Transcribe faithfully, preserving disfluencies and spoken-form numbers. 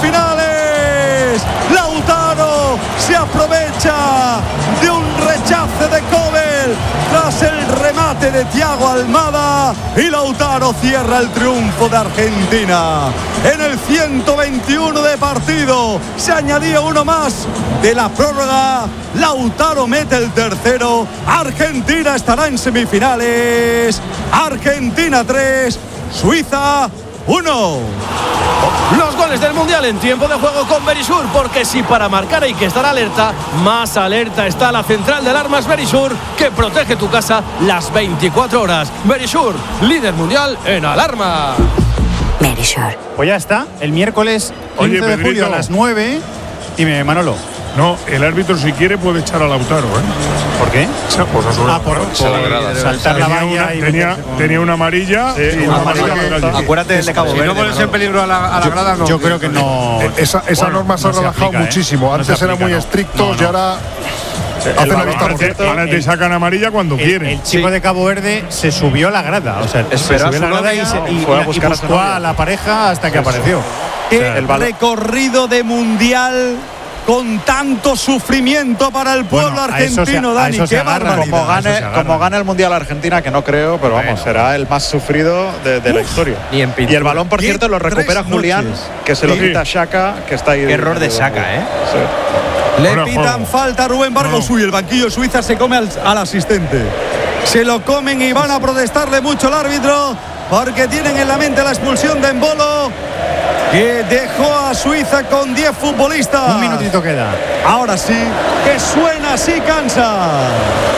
semifinales. Lautaro se aprovecha de un rechace de Kobel tras el remate de Thiago Almada y Lautaro cierra el triunfo de Argentina. En el ciento veintiuno de partido se añadía uno más de la prórroga. Lautaro mete el tercero. Argentina estará en semifinales. Argentina tres, Suiza uno. Los goles del Mundial en tiempo de juego con Verisur, porque si para marcar hay que estar alerta, más alerta está la central de alarmas Verisur, que protege tu casa las veinticuatro horas. Verisur, líder mundial en alarma. Verisur. Pues ya está, el miércoles quince Oye, de julio a las nueve. Dime, Manolo. No, el árbitro si quiere puede echar a Lautaro, ¿eh? ¿Por qué? Pues ah, por, por saltar la valla y tenía, tenía una amarilla. Sí, y una una amarilla. amarilla. Acuérdate del de Cabo Verde. Si no pones en peligro a la, a la grada, no. Yo creo que no. Esa, esa bueno, norma se ha no se relajado aplica, muchísimo. ¿eh? No Antes se eran aplica, muy no. estrictos No, no. y ahora hacen la vista Ahora te, gorda. ahora te sacan amarilla cuando el, quieren. el chico Sí. de Cabo Verde se subió a la grada. O sea, Esperó se subió a a la su grada y, novia se, y, y fue a y buscar a su buscó novia. a la pareja hasta que apareció. Qué O sea, el balón. recorrido de mundial con tanto sufrimiento para el pueblo Bueno, a eso se- argentino, a Dani. eso se Qué agarra. barbaridad. Como Eso se gane, agarra. como gane el Mundial Argentina, que no creo, pero vamos, será el más sufrido de, de la historia. Ni en Y pintura. el balón, por Qué cierto, lo recupera tres Julián, noches. que se lo Sí. quita a Xhaka, que está ahí. Qué error de Xhaka, ¿eh? Sí. Le Fuera pitan juego. falta a Rubén Vargas. No. Uy, el banquillo Suiza se come al, al asistente. Se lo comen y van a protestarle mucho al árbitro porque tienen en la mente la expulsión de Embolo, que dejó a Suiza con diez futbolistas. Un minutito queda. Ahora sí, que suena así cansa.